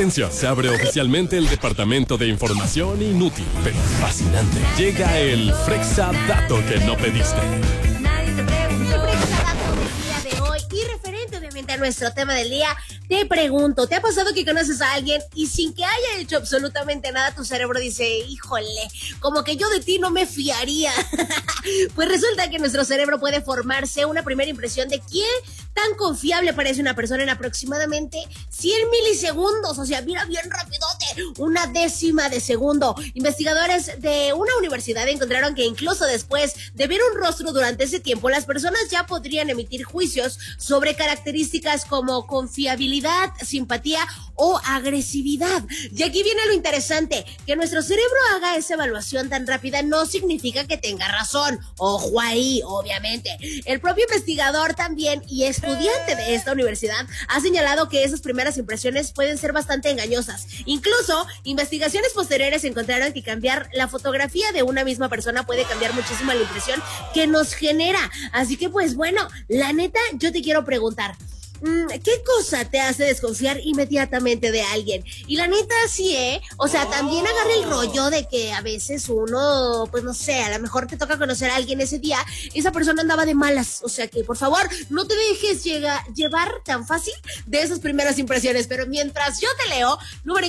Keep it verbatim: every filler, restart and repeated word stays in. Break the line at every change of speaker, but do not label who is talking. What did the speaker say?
Atención, se abre oficialmente el departamento de información inútil, pero fascinante. Llega el Frexa Dato que no pediste.
Nadie te pregunta. El Frexa Dato del día de hoy y referente obviamente a nuestro tema del día, te pregunto, ¿te ha pasado que conoces a alguien y sin que haya hecho absolutamente nada, tu cerebro dice, híjole, como que yo de ti no me fiaría? Pues resulta que nuestro cerebro puede formarse una primera impresión de quién tan confiable parece una persona en aproximadamente cien milisegundos, o sea, mira bien rapidote, una décima de segundo. Investigadores de una universidad encontraron que incluso después de ver un rostro durante ese tiempo, las personas ya podrían emitir juicios sobre características como confiabilidad, simpatía o agresividad. Y aquí viene lo interesante, que nuestro cerebro haga esa evaluación tan rápida no significa que tenga razón. Ojo ahí, obviamente. El propio investigador también y estudiante de esta universidad ha señalado que esas primeras impresiones pueden ser bastante engañosas. Incluso, investigaciones posteriores encontraron que cambiar la fotografía de una misma persona puede cambiar muchísimo la impresión que nos genera. Así que pues bueno, la neta, yo te quiero preguntar, ¿qué cosa te hace desconfiar inmediatamente de alguien? Y la neta sí, ¿eh? O sea, también agarra el rollo de que a veces uno, pues no sé, a lo mejor te toca conocer a alguien ese día, esa persona andaba de malas, o sea que por favor, no te dejes llega, llevar tan fácil de esas primeras impresiones, pero mientras yo te leo, número